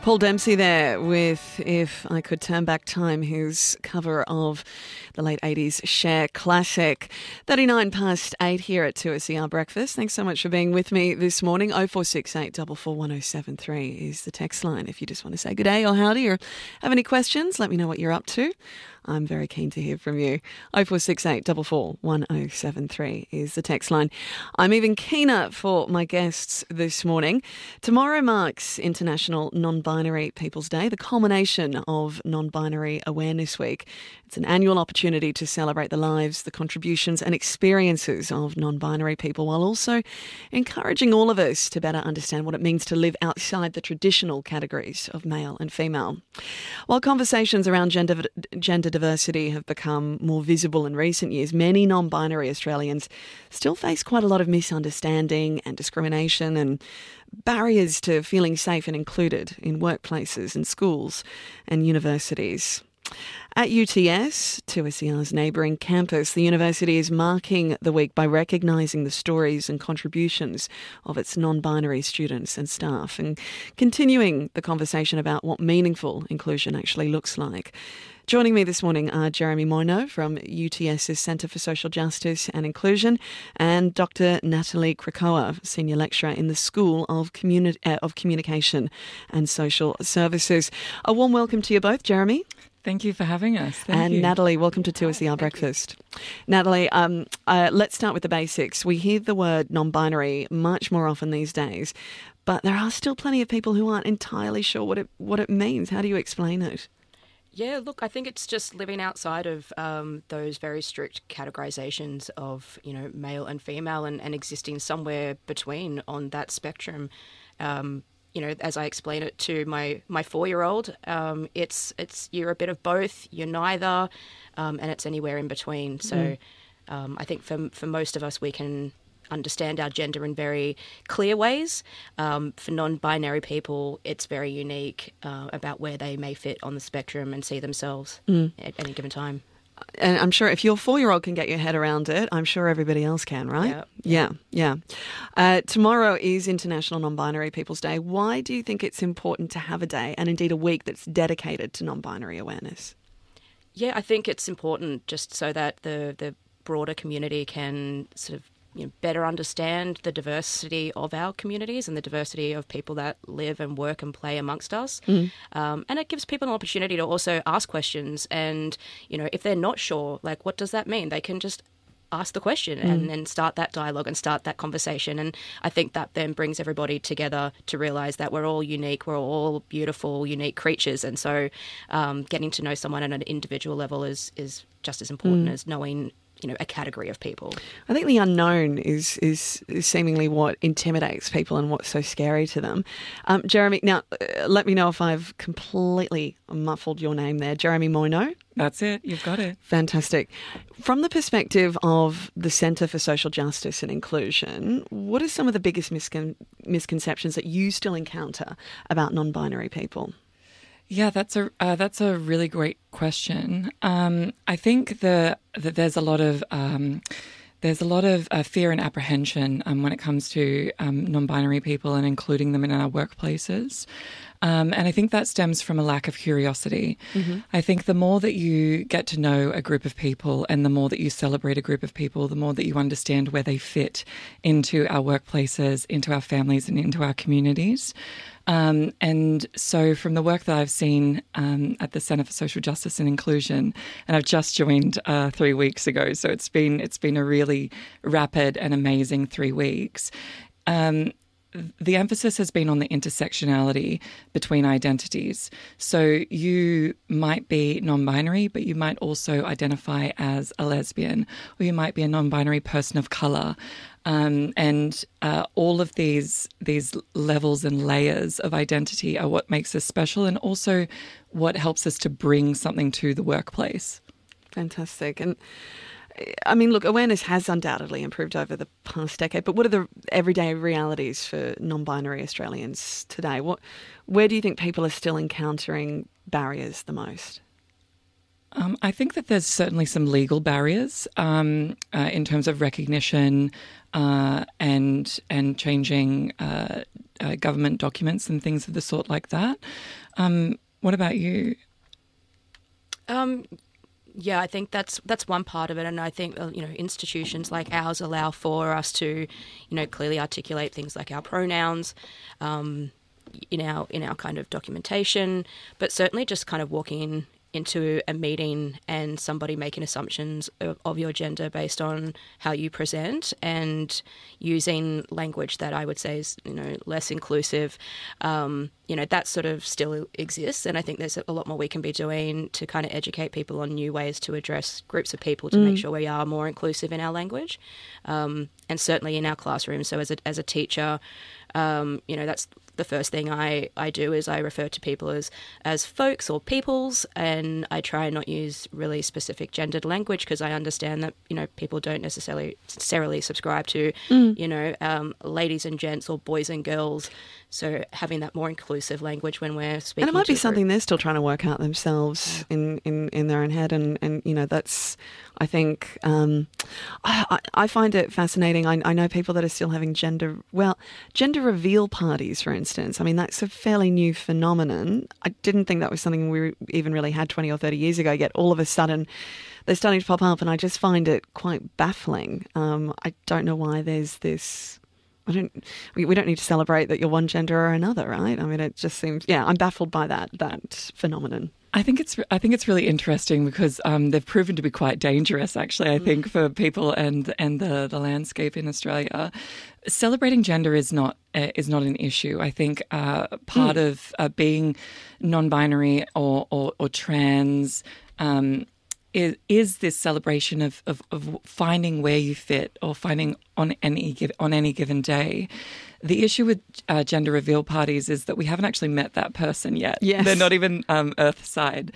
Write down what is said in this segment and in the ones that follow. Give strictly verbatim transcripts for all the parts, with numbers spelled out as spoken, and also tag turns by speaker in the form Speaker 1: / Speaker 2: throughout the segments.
Speaker 1: Paul Dempsey there with If I Could Turn Back Time, his cover of the late eighties Cher classic. thirty-nine past eight here at two S E R Breakfast. Thanks so much for being with me this morning. oh four six eight, four four one oh seven three is the text line if you just want to say good day or howdy or have any questions. Let me know what you're up to. I'm very keen to hear from you. oh four six eight, four four one oh seven three is the text line. I'm even keener for my guests this morning. Tomorrow marks International Non-Binary People's Day, the culmination of Non-Binary Awareness Week. It's an annual opportunity to celebrate the lives, the contributions and experiences of non-binary people while also encouraging all of us to better understand what it means to live outside the traditional categories of male and female. While conversations around gender, gender diversity have become more visible in recent years, many non-binary Australians still face quite a lot of misunderstanding and discrimination and barriers to feeling safe and included in workplaces and schools and universities. At U T S, two S E R's neighbouring campus, the university is marking the week by recognising the stories and contributions of its non-binary students and staff and continuing the conversation about what meaningful inclusion actually looks like. Joining me this morning are Jeremy Moyno from UTS's Centre for Social Justice and Inclusion and Doctor Natalie Krakoa, Senior Lecturer in the School of, Communi- uh, of Communication and Social Services. A warm welcome to you both, Jeremy.
Speaker 2: Thank you for having us. Thank
Speaker 1: and
Speaker 2: you.
Speaker 1: Natalie, welcome to two S E R Breakfast. Natalie, um, uh, let's start with the basics. We hear the word non-binary much more often these days, but there are still plenty of people who aren't entirely sure what it what it means. How do you explain it?
Speaker 3: Yeah, look, I think it's just living outside of um, those very strict categorizations of, you know, male and female and, and existing somewhere between on that spectrum. Um, you know, as I explain it to my, my four-year-old, um, it's it's you're a bit of both, you're neither, um, and it's anywhere in between. So mm. um, I think for for most of us, we can understand our gender in very clear ways. Um, for non-binary people, it's very unique uh, about where they may fit on the spectrum and see themselves mm. at any given time.
Speaker 1: And I'm sure if your four-year-old can get your head around it, I'm sure everybody else can, right?
Speaker 3: Yeah.
Speaker 1: Yeah, yeah. Uh, tomorrow is International Non-Binary People's Day. Why do you think it's important to have a day and indeed a week that's dedicated to non-binary awareness?
Speaker 3: Yeah, I think it's important just so that the, the broader community can sort of you know, better understand the diversity of our communities and the diversity of people that live and work and play amongst us. Mm. Um, and it gives people an opportunity to also ask questions. And, you know, if they're not sure, like, what does that mean? They can just ask the question mm. and then start that dialogue and start that conversation. And I think that then brings everybody together to realise that we're all unique, we're all beautiful, unique creatures. And so um, getting to know someone at an individual level is, is just as important mm. as knowing you know, a category of people.
Speaker 1: I think the unknown is, is is seemingly what intimidates people and what's so scary to them. Um, Jeremy, now uh, let me know if I've completely muffled your name there. Jeremy Moyno?
Speaker 2: That's it. You've got it.
Speaker 1: Fantastic. From the perspective of the Centre for Social Justice and Inclusion, what are some of the biggest miscon- misconceptions that you still encounter about non-binary people?
Speaker 2: Yeah, that's a uh, that's a really great question. Um, I think the that there's a lot of um, there's a lot of uh, fear and apprehension um, when it comes to um, non-binary people and including them in our workplaces. Um, and I think that stems from a lack of curiosity. Mm-hmm. I think the more that you get to know a group of people and the more that you celebrate a group of people, the more that you understand where they fit into our workplaces, into our families and into our communities. Um, and so from the work that I've seen um, at the Centre for Social Justice and Inclusion, and I've just joined uh, three weeks ago, so it's been it's been a really rapid and amazing three weeks. Um, the emphasis has been on the intersectionality between identities. So you might be non-binary, but you might also identify as a lesbian, or you might be a non-binary person of colour. Um, and uh, all of these these levels and layers of identity are what makes us special and also what helps us to bring something to the workplace.
Speaker 1: Fantastic. And I mean, look, awareness has undoubtedly improved over the past decade, but what are the everyday realities for non-binary Australians today? What, where do you think people are still encountering barriers the most?
Speaker 2: Um, I think that there's certainly some legal barriers um, uh, in terms of recognition uh, and and changing uh, uh, government documents and things of the sort like that. Um, what about you?
Speaker 3: Um, yeah, I think that's that's one part of it, and I think uh, you know institutions like ours allow for us to, you know, clearly articulate things like our pronouns. Um, in our in our kind of documentation, but certainly just kind of walking into a meeting and somebody making assumptions of, of your gender based on how you present, and using language that I would say is, you know, less inclusive, um, you know, that sort of still exists. And I think there's a lot more we can be doing to kind of educate people on new ways to address groups of people to mm. make sure we are more inclusive in our language, um, and certainly in our classrooms. So as a, as a teacher, um, you know, that's the first thing I, I do is I refer to people as, as folks or peoples, and I try and not use really specific gendered language because I understand that, you know, people don't necessarily necessarily subscribe to, mm. you know, um, ladies and gents or boys and girls. So having that more inclusive language when we're speaking.
Speaker 1: And it might
Speaker 3: to
Speaker 1: be something they're still trying to work out themselves yeah. in, in, in their own head. And, and, you know, that's, I think, um, I, I find it fascinating. I, I know people that are still having gender, well, gender reveal parties, for instance. I mean, that's a fairly new phenomenon. I didn't think that was something we even really had twenty or thirty years ago, yet all of a sudden they're starting to pop up, and I just find it quite baffling. Um, I don't know why there's this... I don't. We, we don't need to celebrate that you're one gender or another, right? I mean, it just seems. Yeah, I'm baffled by that that phenomenon.
Speaker 2: I think it's. I think it's really interesting because um, they've proven to be quite dangerous. Actually, I think for people and and the, the landscape in Australia, celebrating gender is not uh, is not an issue. I think uh, part mm. of uh, being non-binary or or, or trans. Um, Is, is this celebration of, of, of finding where you fit or finding on any on any given day. The issue with uh, gender reveal parties is that we haven't actually met that person yet.
Speaker 1: Yes.
Speaker 2: They're not even um, Earthside.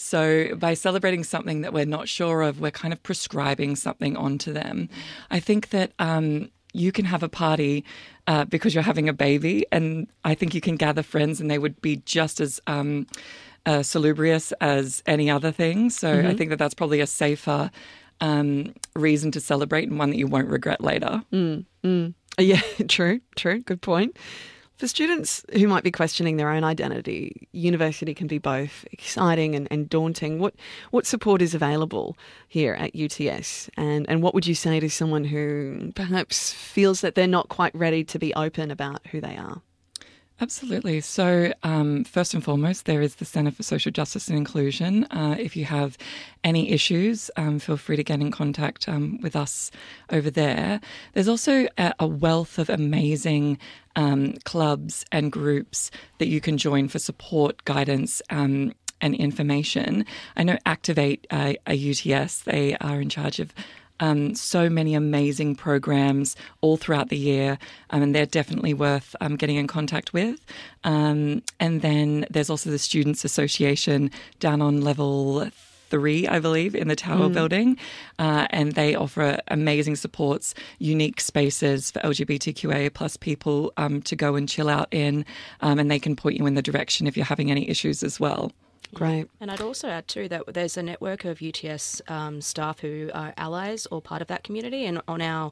Speaker 2: So by celebrating something that we're not sure of, we're kind of prescribing something onto them. I think that um, you can have a party uh, because you're having a baby, and I think you can gather friends and they would be just as... Um, Uh, salubrious as any other thing. So mm-hmm. I think that that's probably a safer um, reason to celebrate, and one that you won't regret later.
Speaker 1: Mm, mm. Yeah, true, true. Good point. For students who might be questioning their own identity, university can be both exciting and, and daunting. What what support is available here at U T S? And, and what would you say to someone who perhaps feels that they're not quite ready to be open about who they are?
Speaker 2: Absolutely. So um, first and foremost, there is the Centre for Social Justice and Inclusion. Uh, if you have any issues, um, feel free to get in contact um, with us over there. There's also a, a wealth of amazing um, clubs and groups that you can join for support, guidance, um, and information. I know Activate uh, a U T S, they are in charge of Um, so many amazing programs all throughout the year, um, and they're definitely worth um, getting in contact with. Um, and then there's also the Students Association down on level three, I believe, in the Tower mm. building, uh, and they offer amazing supports, unique spaces for L G B T Q A plus people um, to go and chill out in, um, and they can point you in the direction if you're having any issues as well.
Speaker 1: Great.
Speaker 3: And I'd also add too that there's a network of U T S um, staff who are allies or part of that community, and on our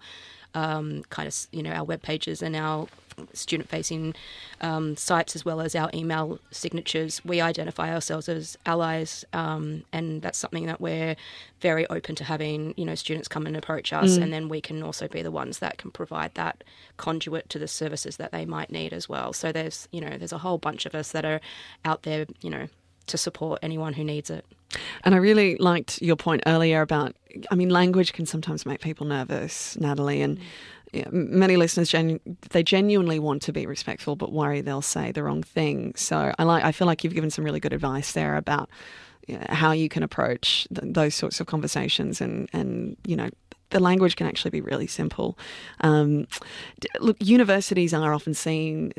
Speaker 3: um, kind of, you know, our web pages and our student-facing um, sites, as well as our email signatures, we identify ourselves as allies, um, and that's something that we're very open to having, you know, students come and approach us, mm. and then we can also be the ones that can provide that conduit to the services that they might need as well. So there's, you know, there's a whole bunch of us that are out there, you know, to support anyone who needs it.
Speaker 1: And I really liked your point earlier about, I mean, language can sometimes make people nervous, Natalie, and mm. yeah, many listeners, genu- they genuinely want to be respectful but worry they'll say the wrong thing. So I like, I feel like you've given some really good advice there about you know, how you can approach th- those sorts of conversations, and, and, you know, the language can actually be really simple. Um, look, universities are often seen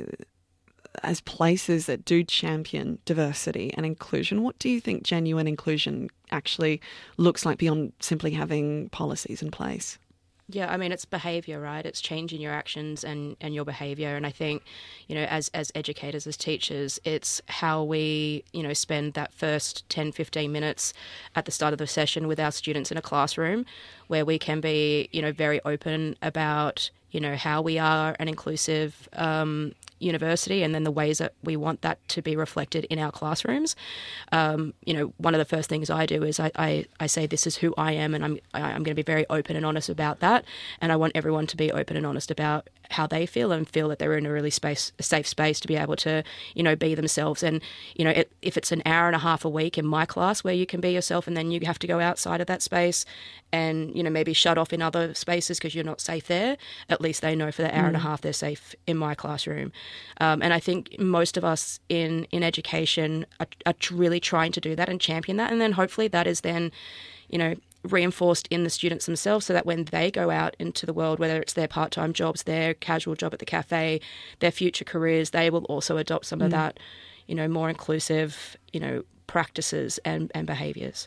Speaker 1: as places that do champion diversity and inclusion. What do you think genuine inclusion actually looks like beyond simply having policies in place?
Speaker 3: Yeah, I mean, it's behaviour, right? It's changing your actions and, and your behaviour. And I think, you know, as, as educators, as teachers, it's how we, you know, spend that first ten, fifteen minutes at the start of the session with our students in a classroom where we can be, you know, very open about, you know, how we are an inclusive um, university and then the ways that we want that to be reflected in our classrooms. Um, you know, one of the first things I do is I, I, I say this is who I am, and I'm I'm going to be very open and honest about that. And I want everyone to be open and honest about how they feel and feel that they're in a really space, a safe space to be able to, you know, be themselves. And, you know, it, if it's an hour and a half a week in my class where you can be yourself and then you have to go outside of that space and, you know, maybe shut off in other spaces because you're not safe there, at least they know for the hour mm. and a half they're safe in my classroom. Um, and I think most of us in, in education are, are really trying to do that and champion that. And then hopefully that is then, you know, reinforced in the students themselves so that when they go out into the world, whether it's their part-time jobs, their casual job at the cafe, their future careers, they will also adopt some mm. of that, you know, more inclusive, you know, practices and, and behaviours.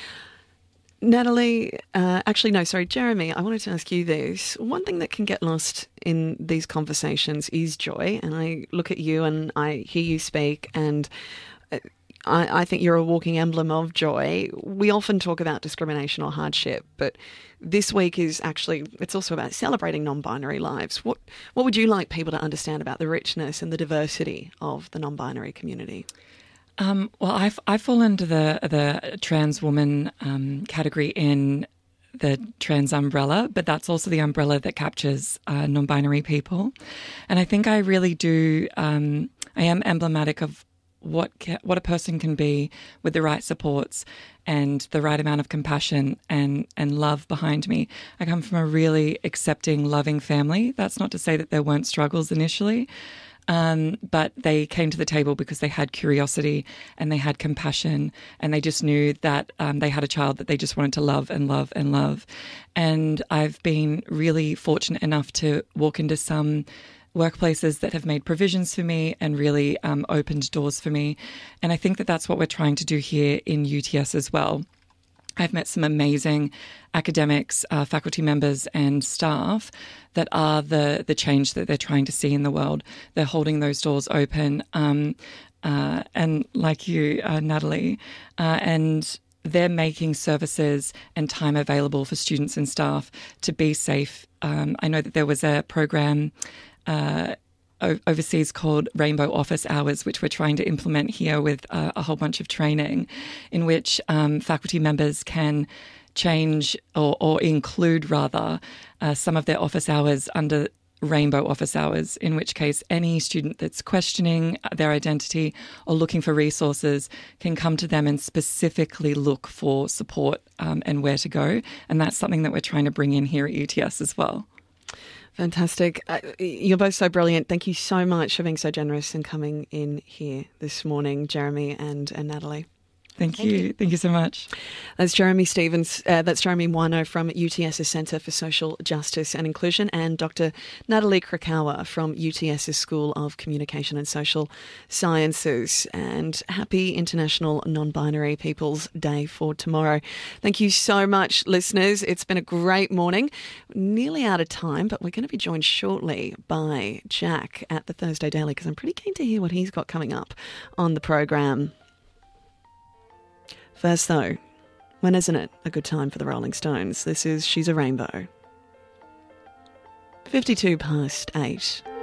Speaker 1: Natalie, uh, actually, no, sorry, Jeremy, I wanted to ask you this. One thing that can get lost in these conversations is joy. And I look at you and I hear you speak and I, I think you're a walking emblem of joy. We often talk about discrimination or hardship, but this week is actually, it's also about celebrating non-binary lives. What what would you like people to understand about the richness and the diversity of the non-binary community?
Speaker 2: Um, well, I, I fall into the, the trans woman um, category in the trans umbrella, but that's also the umbrella that captures uh, non-binary people. And I think I really do, um, I am emblematic of what ca- what a person can be with the right supports and the right amount of compassion and, and love behind me. I come from a really accepting, loving family. That's not to say that there weren't struggles initially, um, but they came to the table because they had curiosity and they had compassion and they just knew that um, they had a child that they just wanted to love and love and love. And I've been really fortunate enough to walk into some workplaces that have made provisions for me and really um, opened doors for me. And I think that that's what we're trying to do here in U T S as well. I've met some amazing academics, uh, faculty members and staff that are the, the change that they're trying to see in the world. They're holding those doors open. Um, uh, and like you, uh, Natalie, uh, and they're making services and time available for students and staff to be safe. Um, I know that there was a program Uh, overseas called Rainbow Office Hours, which we're trying to implement here with uh, a whole bunch of training in which um, faculty members can change or, or include rather uh, some of their office hours under Rainbow Office Hours, in which case any student that's questioning their identity or looking for resources can come to them and specifically look for support um, and where to go. And that's something that we're trying to bring in here at U T S as well.
Speaker 1: Fantastic. Uh, you're both so brilliant. Thank you so much for being so generous and coming in here this morning, Jeremy and, and Natalie.
Speaker 2: Thank,
Speaker 3: Thank
Speaker 2: you.
Speaker 3: you.
Speaker 2: Thank you so much.
Speaker 1: That's Jeremy Stevens. Uh, that's Jeremy Wino from UTS's Centre for Social Justice and Inclusion and Doctor Natalie Krakauer from UTS's School of Communication and Social Sciences. And happy International Non-Binary People's Day for tomorrow. Thank you so much, listeners. It's been a great morning. Nearly out of time, but we're going to be joined shortly by Jack at the Thursday Daily because I'm pretty keen to hear what he's got coming up on the program. First though, when isn't it a good time for the Rolling Stones? This is She's a Rainbow. fifty-two past eight.